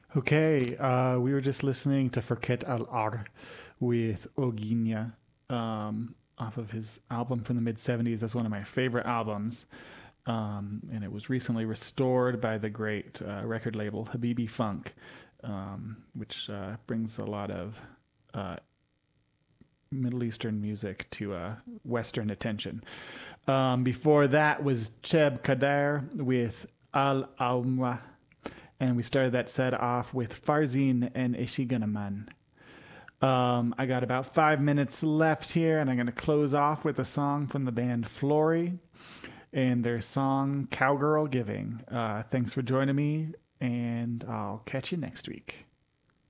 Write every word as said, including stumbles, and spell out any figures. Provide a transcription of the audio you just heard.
Okay, uh, we were just listening to Forget Al Ar with Oginia um, off of his album from the mid seventies. That's one of my favorite albums. Um, and it was recently restored by the great uh, record label Habibi Funk, um, which uh, brings a lot of uh, Middle Eastern music to uh, Western attention. Um, before that was Cheb Kader with Al Aumwa, and we started that set off with Farzin and Ishiganaman. Um, I got about five minutes left here, and I'm going to close off with a song from the band Flory and their song Cowgirl Giving. Uh, thanks for joining me, and I'll catch you next week.